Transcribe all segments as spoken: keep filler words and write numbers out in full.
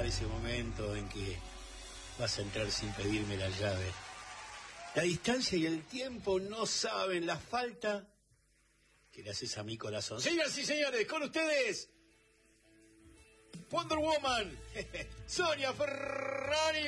llegar ese momento en que vas a entrar sin pedirme la llave. La distancia y el tiempo no saben la falta que le haces a mi corazón. Señoras y señores, con ustedes, Wonder Woman, Sonia Ferrari.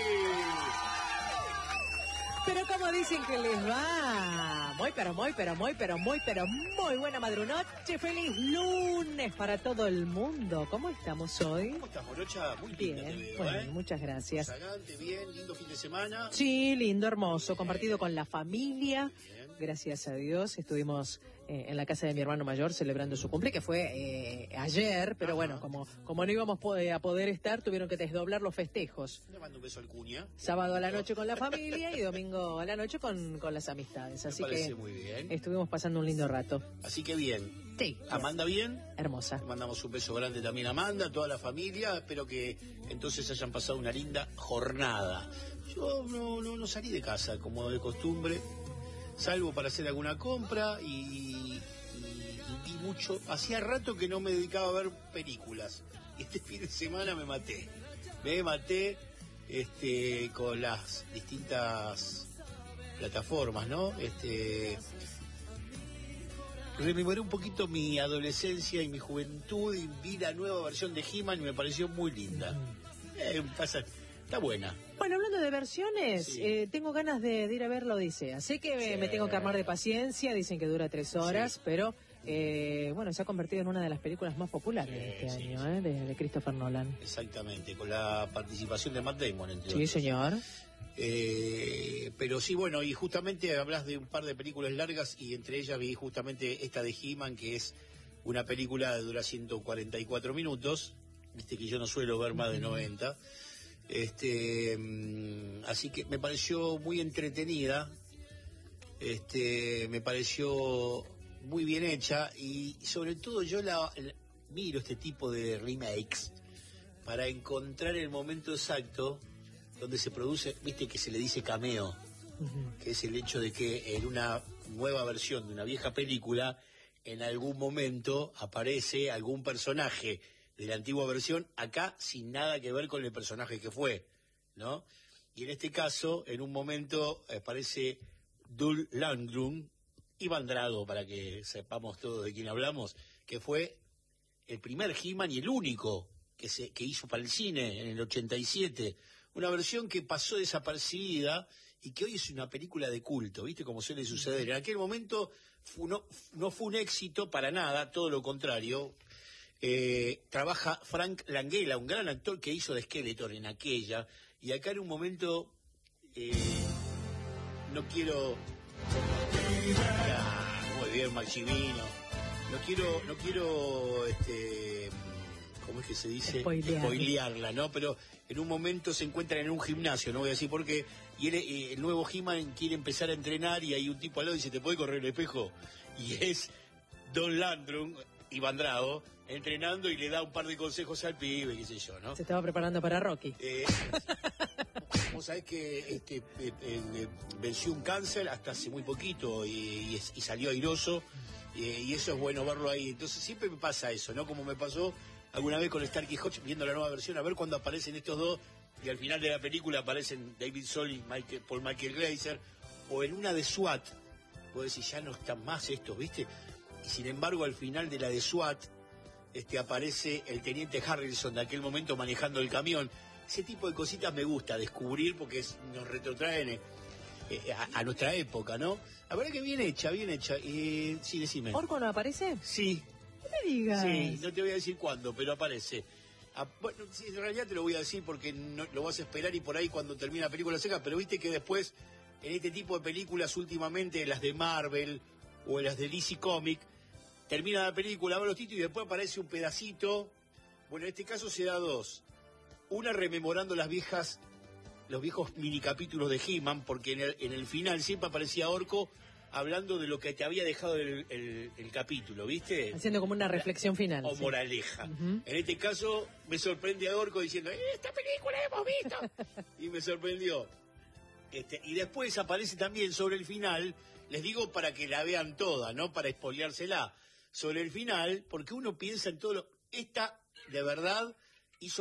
Pero como dicen que les va, muy pero muy pero muy pero muy pero muy buena madrunoche, feliz lunes para todo el mundo. ¿Cómo estamos hoy? ¿Cómo estás, Morocha? Muy bien, linda te veo, bueno, ¿eh? muchas gracias. Sagante, bien, lindo fin de semana. Sí, lindo, hermoso, compartido con la familia. Bien. Gracias a Dios, estuvimos eh, en la casa de mi hermano mayor celebrando su cumple, que fue eh, ayer, pero Ajá. bueno, como, como no íbamos po- a poder estar, tuvieron que desdoblar los festejos. Le mando un beso al Cuña. Sábado a la noche con la familia y domingo a la noche con, con las amistades. Me Así parece que muy bien. estuvimos pasando un lindo rato. Así que bien. Sí. Amanda bien. Hermosa. Le mandamos un beso grande también a Amanda, a toda la familia. Espero que entonces hayan pasado una linda jornada. Yo no, no, no salí de casa como de costumbre, salvo para hacer alguna compra y, y, y vi mucho. Hacía rato que no me dedicaba a ver películas. Este fin de semana me maté. Me maté este, con las distintas plataformas, ¿no? Este, rememoré un poquito mi adolescencia y mi juventud y vi la nueva versión de He-Man y me pareció muy linda. Eh, pasa, está buena. Bueno, hablando de versiones, Sí. eh, tengo ganas de, de ir a ver la Odisea. Sé que me, Sí. me tengo que armar de paciencia, dicen que dura tres horas, Sí. pero eh, bueno, se ha convertido en una de las películas más populares Sí, de este sí, año, sí. eh, de, de Christopher Nolan. Exactamente, con la participación de Matt Damon, entre Sí, otros. señor. Eh, pero sí, bueno, y justamente hablas de un par de películas largas y entre ellas vi justamente esta de He-Man, que es una película que dura ciento cuarenta y cuatro minutos, viste que yo no suelo ver más de noventa, este, mm, así que me pareció muy entretenida, este, me pareció muy bien hecha y sobre todo yo la, la- miro este tipo de remakes para encontrar el momento exacto donde se produce, viste que se le dice cameo, Ujú. que es el hecho de que en una nueva versión de una vieja película, en algún momento aparece algún personaje de la antigua versión, acá sin nada que ver con el personaje que fue, ¿no? Y en este caso, en un momento aparece Dolph Lundgren, Iván Drago, para que sepamos todos de quién hablamos, que fue el primer He-Man y el único que se que hizo para el cine en el ochenta y siete, una versión que pasó desapercibida y que hoy es una película de culto, ¿viste? Como suele suceder. En aquel momento fu- no, no fue un éxito para nada, todo lo contrario. Eh, trabaja Frank Langella, un gran actor que hizo de Skeletor en aquella, y acá en un momento eh, no quiero... Ah, muy bien, Maximino. No quiero, no quiero, este, ¿cómo es que se dice? Spoilear. Spoilearla, ¿no? Pero en un momento se encuentran en un gimnasio, no voy a decir por qué, y él, eh, el nuevo He-Man quiere empezar a entrenar y hay un tipo al lado y dice, ¿te puede correr el espejo? Y es Don Landrum, Iván Drago, entrenando y le da un par de consejos al pibe, qué sé yo, ¿no? Se estaba preparando para Rocky. Eh, vos sabés que este, eh, eh, venció un cáncer hasta hace muy poquito y, y, es- y salió airoso, eh, y eso es bueno verlo ahí. Entonces siempre me pasa eso, ¿no? Como me pasó alguna vez con Starkey Hodge viendo la nueva versión, a ver cuándo aparecen estos dos y al final de la película aparecen David Soul y Michael, Paul Michael Glaser, o en una de SWAT, vos decís, ya no están más estos, ¿viste? Y sin embargo al final de la de SWAT este, aparece el teniente Harrelson de aquel momento manejando el camión. Ese tipo de cositas me gusta descubrir porque es- nos retrotraen eh, eh, a, a nuestra época, ¿no? La verdad que bien hecha, bien hecha. Eh, sí, decime. ¿Orco no aparece? Sí, No me digas. sí, no te voy a decir cuándo, pero aparece. Ah, bueno, sí, en realidad te lo voy a decir porque no, lo vas a esperar y por ahí cuando termine la película seca, pero viste que después, en este tipo de películas últimamente, las de Marvel o las de D C Comic, termina la película, va los títulos y después aparece un pedacito. Bueno, en este caso se da dos. Una rememorando las viejas, los viejos mini capítulos de He-Man, porque en el, en el final siempre aparecía Orco hablando de lo que te había dejado el, el- el capítulo, ¿viste? Haciendo como una reflexión final. O sí. moraleja. Ujú. En este caso me sorprende a Orco diciendo, "Eh, esta película la hemos visto". Y me sorprendió. Este, y después aparece también sobre el final, les digo para que la vean toda, no para espoleársela, sobre el final, porque uno piensa en todo lo... Esta, de verdad, hizo que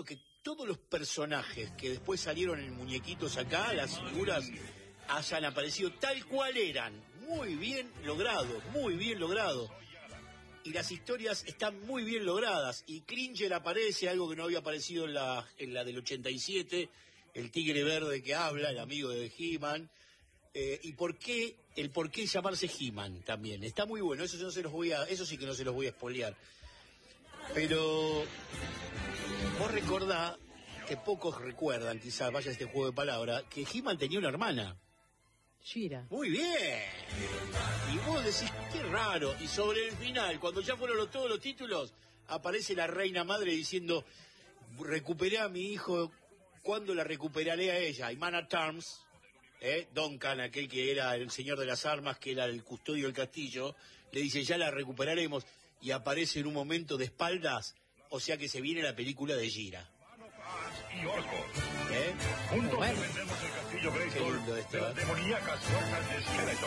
todos los personajes que después salieron en muñequitos acá, las figuras, hayan aparecido tal cual eran. Muy bien logrado, muy bien logrado. Y las historias están muy bien logradas. Y Cringer aparece, algo que no había aparecido en la, en la del ochenta y siete, el tigre verde que habla, el amigo de He-Man. Eh, y por qué, el por qué llamarse He-Man también. Está muy bueno, eso no se los voy a, eso sí que no se los voy a spoilear. Pero vos recordá, que pocos recuerdan, quizás vaya este juego de palabras, que He-Man tenía una hermana. Shira. Muy bien. Y vos decís, qué raro. Y sobre el final, cuando ya fueron los, todos los títulos, aparece la reina madre diciendo, recuperé a mi hijo, ¿cuándo la recuperaré a ella? Y Man at Arms, eh, Duncan, aquel que era el señor de las armas, que era el custodio del castillo, le dice, ya la recuperaremos, y aparece en un momento de espaldas, o sea que se viene la película de Gira. Y orcos. ¿Eh? Juntos Bueno. defendemos el castillo Greystone lindo esto, de las ¿eh? demoníacas fuerzas de Skeletor.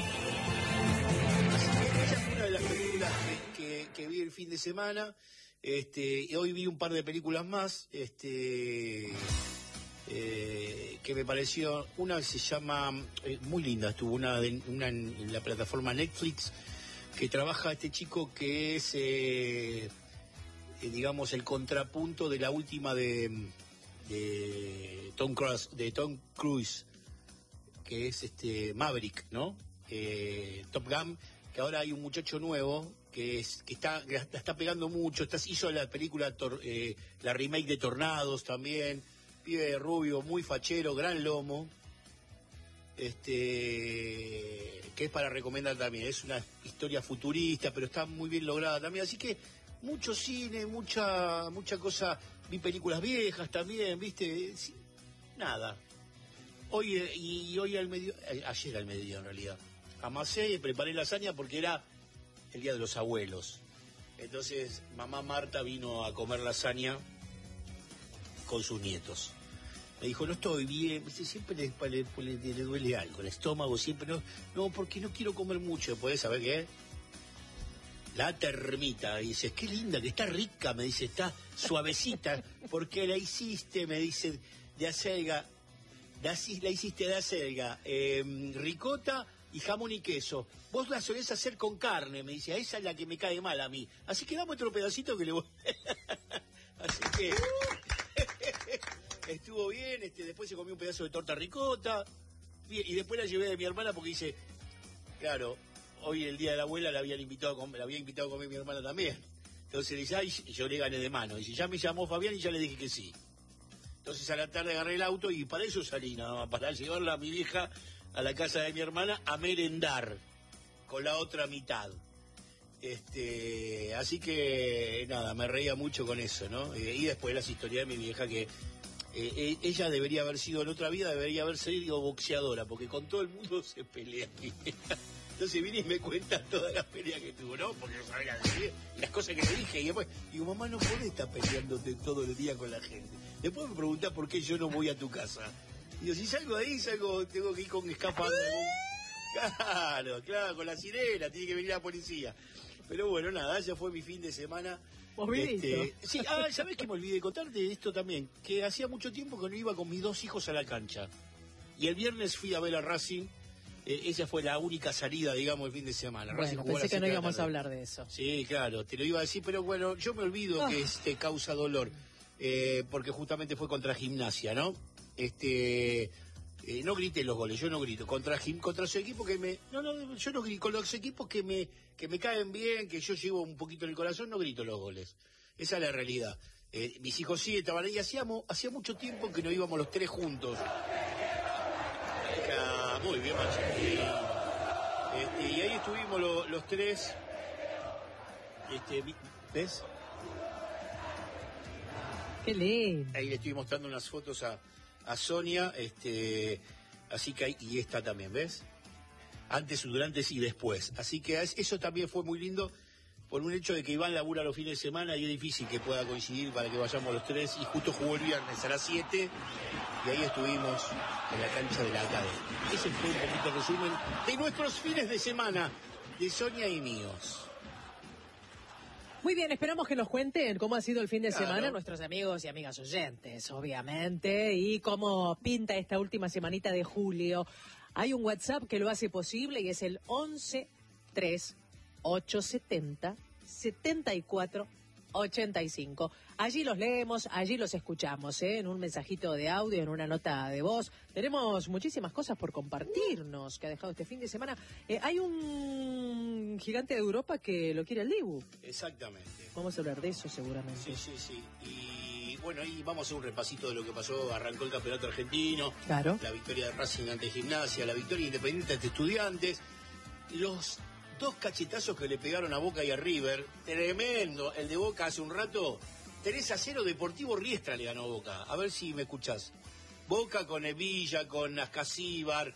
Esa fue una de las películas que, que, que vi el fin de semana. Este, y hoy vi un par de películas más, este, eh, que me pareció, una se llama, eh, muy linda, estuvo una, de, una en, en la plataforma Netflix, que trabaja este chico que es, eh, eh, digamos, el contrapunto de la última de, de Tom Cruise, de Tom Cruise, que es este Maverick, ¿no? Eh, Top Gun, que ahora hay un muchacho nuevo que es que está que la está pegando mucho, está, hizo la película tor, eh, la remake de Tornados también, pibe rubio, muy fachero, gran lomo, este que es para recomendar también, es una historia futurista, pero está muy bien lograda también, así que mucho cine, mucha mucha cosa, vi películas viejas también, viste, sí, nada. Hoy eh, y hoy al medio, eh, ayer al mediodía en realidad, amasé y preparé lasaña porque era el día de los abuelos. Entonces mamá Marta vino a comer lasaña con sus nietos. Me dijo, no estoy bien, siempre le, le, le, le duele algo, el estómago siempre, no, no, porque no quiero comer mucho. ¿Podés saber qué? La termita. Y dice, qué linda, que está rica, me dice, está suavecita, porque la hiciste, me dice, de acelga, la, la hiciste de acelga, eh, ricota y jamón y queso. Vos la solés hacer con carne, me dice, esa es la que me cae mal a mí. Así que dame otro pedacito que le voy... Así que... estuvo bien, este, después se comió un pedazo de torta ricota, y después la llevé de mi hermana porque dice, claro, hoy el día de la abuela la habían invitado a comer, la había invitado a comer mi hermana también. Entonces dice, ay, yo le gané de mano. Dice, ya me llamó Fabián y ya le dije que sí. Entonces a la tarde agarré el auto y para eso salí nada más, para llevarla a mi vieja a la casa de mi hermana a merendar con la otra mitad. Este, así que nada, me reía mucho con eso, ¿no? Eh, y después las historias de mi vieja que eh, ella debería haber sido en otra vida, debería haber sido boxeadora, porque con todo el mundo se pelea. Entonces vine y me cuenta todas las peleas que tuvo, ¿no? Porque no sabía decir las cosas que le dije. Y después digo, mamá, no podés estar peleándote todo el día con la gente. Después me preguntás por qué yo no voy a tu casa. Digo, si salgo de ahí, salgo, tengo que ir con escapando. Claro, claro, con la sirena, tiene que venir la policía. Pero bueno, nada, ya fue mi fin de semana. Este, sí, ah, ¿sabés que me olvidé de contarte esto también? Que hacía mucho tiempo que no iba con mis dos hijos a la cancha. Y el viernes fui a ver a Racing. Eh, esa fue la única salida, digamos, el fin de semana. Bueno, Racing jugó pensé a las que no siete de la íbamos a tarde. hablar de eso. Sí, claro, te lo iba a decir, pero bueno, yo me olvido Oh. que este causa dolor. Eh, porque justamente fue contra Gimnasia, ¿no? Este... Eh, no grité los goles, yo no grito. Contra Jim, contra su equipo que me... No, no, yo no grito. Con los equipos que me, que me caen bien, que yo llevo un poquito en el corazón, no grito los goles. Esa es la realidad. Eh, mis hijos sí estaban ahí. Hacíamos, hacía mucho tiempo que no íbamos los tres juntos. Ah, muy bien, Marcelín. Este, y ahí estuvimos lo, los tres. Este, ¿ves? Qué lindo. Ahí le estoy mostrando unas fotos a... a Sonia, este, así que, y esta también, ¿ves? Antes, durante y después. Así que eso también fue muy lindo, por un hecho de que Iván labura los fines de semana y es difícil que pueda coincidir para que vayamos los tres, y justo jugó el viernes a las siete, y ahí estuvimos en la cancha de la academia. Ese fue un poquito el resumen de nuestros fines de semana, de Sonia y míos. Muy bien, esperamos que nos cuenten cómo ha sido el fin de Claro. semana nuestros amigos y amigas oyentes, obviamente, y cómo pinta esta última semanita de julio. Hay un WhatsApp que lo hace posible y es el once tres ocho setenta setenta y cuatro ochenta y cinco. Allí los leemos, allí los escuchamos, ¿eh? En un mensajito de audio, en una nota de voz. Tenemos muchísimas cosas por compartirnos que ha dejado este fin de semana. Eh, hay un gigante de Europa que lo quiere al Dibu. Exactamente. Vamos a hablar de eso seguramente. Sí, sí, sí. Y bueno, ahí vamos a hacer un repasito de lo que pasó. Arrancó el campeonato argentino. Claro. La victoria de Racing ante Gimnasia, la victoria independiente ante Estudiantes. Los dos cachetazos que le pegaron a Boca y a River. Tremendo. El de Boca hace un rato. tres a cero Deportivo Riestra le ganó Boca. A ver si me escuchás. Boca con Evilla, con Ascasíbar,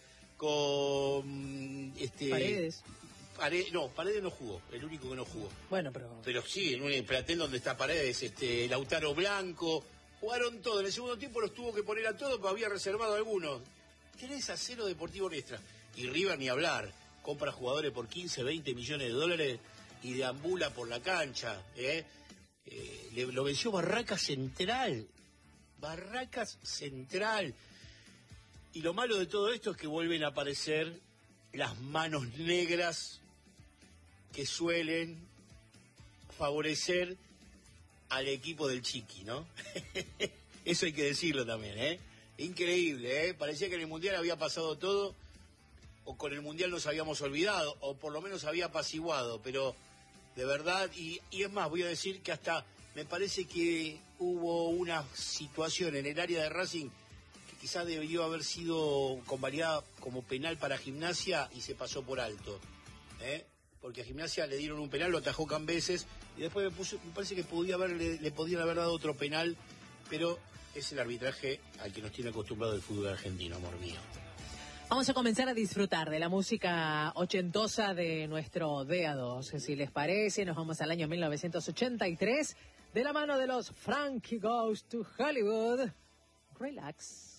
con... este Paredes. Paredes. No, Paredes no jugó. El único que no jugó. Bueno, pero... Pero sí, en un plantel donde está Paredes, este, Lautaro Blanco, jugaron todo. En el segundo tiempo los tuvo que poner a todos, pero había reservado algunos. tres a cero Deportivo Riestra. Y River ni hablar. Compra jugadores por quince, veinte millones de dólares y deambula por la cancha. ¿eh? Eh, le, lo venció Barracas Central. Barracas Central. Y lo malo de todo esto es que vuelven a aparecer las manos negras que suelen favorecer al equipo del Chiqui, ¿no? Eso hay que decirlo también, ¿eh? Increíble, ¿eh? Parecía que en el Mundial había pasado todo, o con el Mundial nos habíamos olvidado, o por lo menos había apaciguado, pero de verdad, y, y es más, voy a decir que hasta me parece que hubo una situación en el área de Racing que quizás debió haber sido convalidada como penal para Gimnasia y se pasó por alto, ¿eh? Porque a Gimnasia le dieron un penal, lo atajó Cambeses, y después me, puso, me parece que podía haber, le, le podían haber dado otro penal, pero es el arbitraje al que nos tiene acostumbrado el fútbol argentino, amor mío. Vamos a comenzar a disfrutar de la música ochentosa de nuestro D A dos. Si les parece, nos vamos al año mil novecientos ochenta y tres, de la mano de los Frankie Goes to Hollywood. Relax.